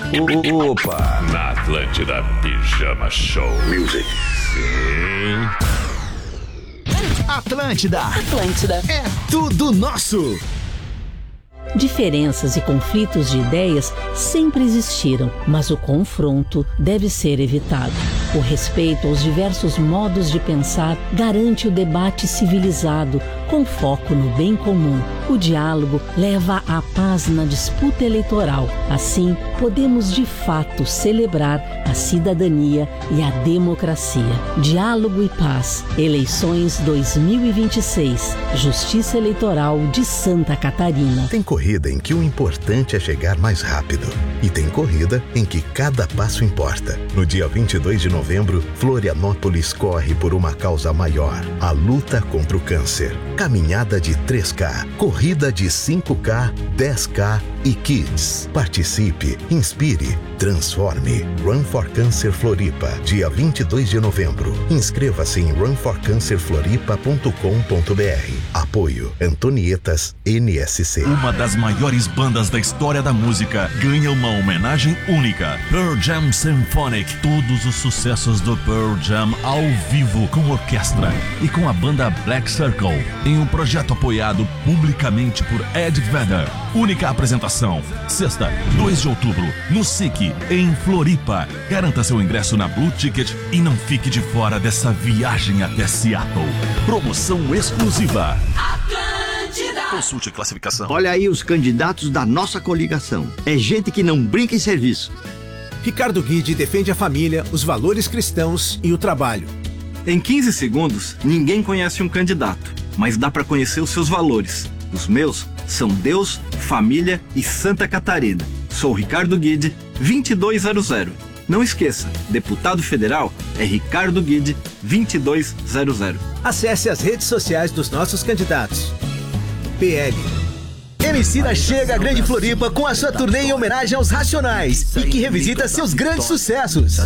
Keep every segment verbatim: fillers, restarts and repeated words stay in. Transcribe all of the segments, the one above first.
Opa! Na Atlântida Pijama Show. Music. Sim. Atlântida. Atlântida. É tudo nosso. Diferenças e conflitos de ideias sempre existiram, mas o confronto deve ser evitado. O respeito aos diversos modos de pensar garante o debate civilizado, com foco no bem comum. O diálogo leva à paz na disputa eleitoral. Assim, podemos de fato celebrar a cidadania e a democracia. Diálogo e paz. Eleições dois mil e vinte e seis. Justiça Eleitoral de Santa Catarina. Tem corrida em que o importante é chegar mais rápido. E tem corrida em que cada passo importa. No dia vinte e dois de novembro, Florianópolis corre por uma causa maior. A luta contra o câncer. Caminhada de três K, corrida de cinco K, dez K e Kids. Participe, inspire, transforme. Run for Cancer Floripa, dia vinte e dois de novembro. Inscreva-se em run for cancer floripa ponto com ponto b r. Apoio Antonietas N S C. Uma das maiores bandas da história da música ganha uma homenagem única. Pearl Jam Symphonic. Todos os sucessos do Pearl Jam ao vivo com orquestra e com a banda Black Circle em um projeto apoiado publicamente por Ed Vedder. Única apresentação, sexta, dois de outubro, no S I C, em Floripa. Garanta seu ingresso na Blue Ticket e não fique de fora dessa viagem até Seattle. Promoção exclusiva. Atlântida. Consulte a classificação. Olha aí os candidatos da nossa coligação. É gente que não brinca em serviço. Ricardo Guide defende a família, os valores cristãos e o trabalho. Em quinze segundos, ninguém conhece um candidato, mas dá para conhecer os seus valores. Os meus são Deus, família e Santa Catarina. Sou Ricardo Guide, vinte e dois zero zero. Não esqueça, deputado federal é Ricardo Guide, vinte e dois zero zero. Acesse as redes sociais dos nossos candidatos. P L. Emicida chega à Grande Floripa com a sua turnê em homenagem aos Racionais e que revisita seus grandes sucessos.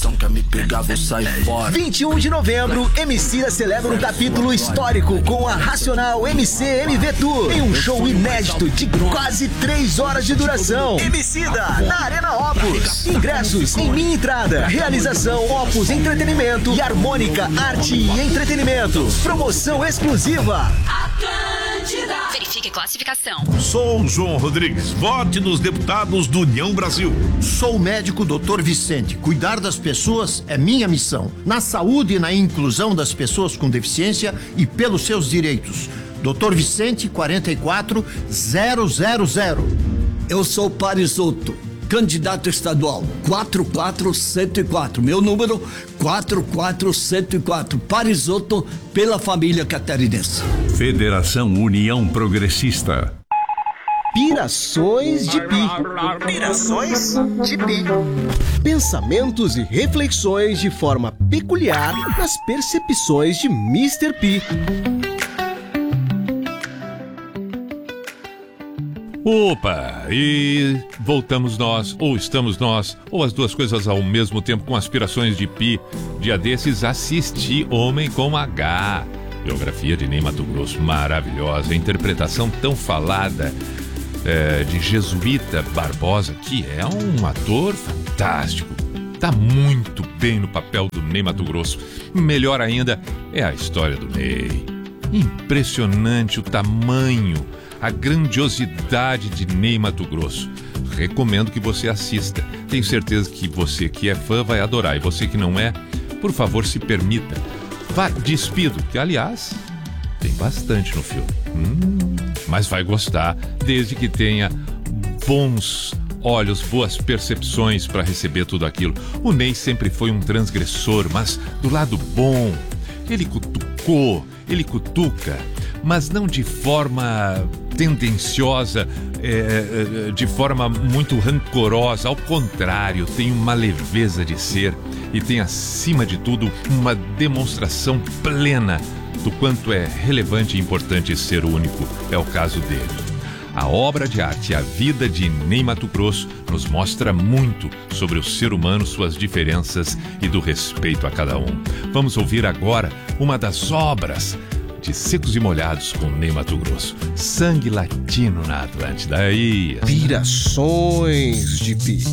vinte e um de novembro, Emicida celebra um capítulo histórico com a Racional M C M V Tour em um show inédito de quase três horas de duração. Emicida na Arena Opus. Ingressos em minha entrada. Realização Opus Entretenimento e Harmônica Arte e Entretenimento. Promoção exclusiva. Atlântida. Verifique classificação. Sou João Rodrigues. Vote nos deputados do União Brasil. Sou o médico doutor Vicente. Cuidar das pessoas é minha missão. Na saúde e na inclusão das pessoas com deficiência e pelos seus direitos. doutor Vicente, quarenta e quatro zero zero zero. Eu sou Parisotto, candidato estadual, quatro quatro zero quatro. Meu número, quatro quatro zero quatro. Parisotto, pela família catarinense. Federação União Progressista. Pirações de Pi. Pirações de Pi. Pensamentos e reflexões de forma peculiar nas percepções de mister P. Opa! E voltamos nós, ou estamos nós, ou as duas coisas ao mesmo tempo com aspirações de Pi. Dia desses assisti Homem com H. Biografia de Ney Matogrosso, maravilhosa. Interpretação tão falada é, de Jesuíta Barbosa, que é um ator fantástico. Tá muito bem no papel do Ney Matogrosso. Melhor ainda é a história do Ney. Impressionante o tamanho, a grandiosidade de Ney Matogrosso. Recomendo que você assista. Tenho certeza que você que é fã vai adorar. E você que não é, por favor, se permita. Vá despido, que aliás, tem bastante no filme. Hum, mas vai gostar, desde que tenha bons olhos, boas percepções para receber tudo aquilo. O Ney sempre foi um transgressor, mas do lado bom. Ele cutucou, ele cutuca, mas não de forma tendenciosa, é, de forma muito rancorosa. Ao contrário, tem uma leveza de ser e tem, acima de tudo, uma demonstração plena do quanto é relevante e importante ser único. É o caso dele. A obra de arte, a vida de Ney Matogrosso, nos mostra muito sobre o ser humano, suas diferenças e do respeito a cada um. Vamos ouvir agora uma das obras de Secos e Molhados com Ney Matogrosso. Sangue Latino na Atlântida. Aí. Pirações de Pi.